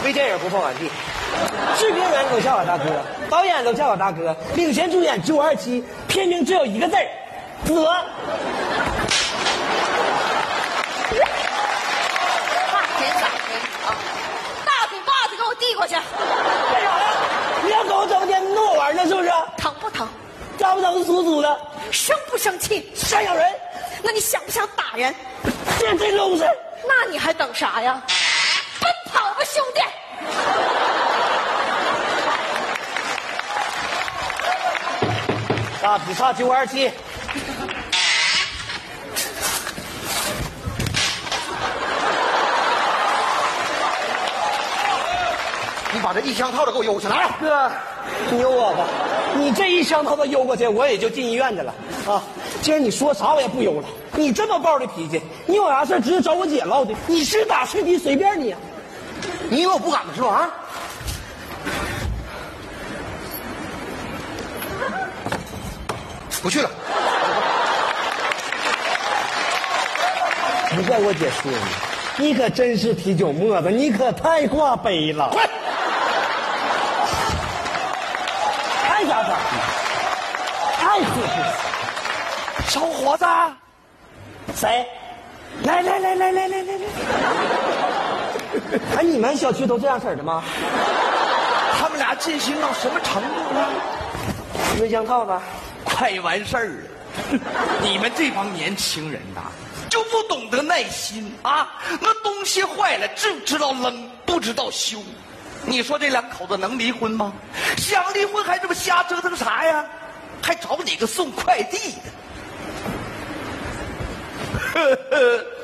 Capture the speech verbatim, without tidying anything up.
微电影播放完毕。制片人都叫我大哥，导演都叫我大哥，领衔主演九二七，片名只有一个字儿，死。 骂谁打谁啊！大嘴巴子给我递过去。 干啥呀？你要跟我整天弄我玩呢是不是？ 疼不疼？ 扎不扎不酥酥的？ 生不生气？ 想咬人？ 那你想不想打人？ 这这都是。 那你还等啥呀？奔跑吧，兄弟！ 大劈叉九二七。 你把这一箱套的给我邮去来。 哥，你有我吧？你这一箱套子邮过去，我也就进医院的了啊！既然你说啥我也不邮了。你这么暴的脾气，你有啥事直接找我姐唠的。你是打是敌随便你、啊。 你以为我不敢的是吧？啊！不去了。 不怪我姐说你，你可真是啤酒沫子，你可太挂杯了。 快！ 爱咋咋地，爱死不死。小伙子，谁？来来来来来来来来！哎，你们小区都这样式儿的吗？ 他们俩进行到什么程度了？ 没箱套子， 快完事儿了。你们这帮年轻人呐，就不懂得耐心啊！那东西坏了，只知道扔，不知道修。你说这两口子能离婚吗？想离婚还这么瞎折腾啥呀？还找哪个送快递的？呵呵。